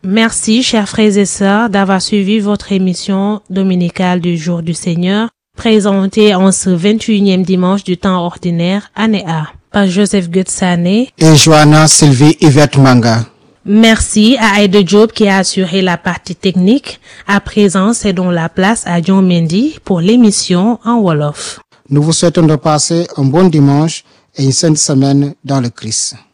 Merci, chers frères et sœurs, d'avoir suivi votre émission dominicale du Jour du Seigneur, présentée en ce 21e dimanche du temps ordinaire, année A, par Joseph Gutsane et Joanna Sylvie Yvette Manga. Merci à Aïda Diop qui a assuré la partie technique. À présent, cédons la place à John Mendy pour l'émission en Wolof. Nous vous souhaitons de passer un bon dimanche et une sainte semaine dans le Christ.